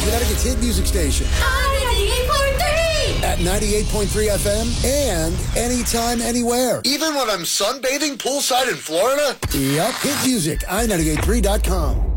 Connecticut's hit music station. I-98.3! At 98.3 FM and anytime, anywhere. Even when I'm sunbathing poolside in Florida? Yup. Hit music, I983.com.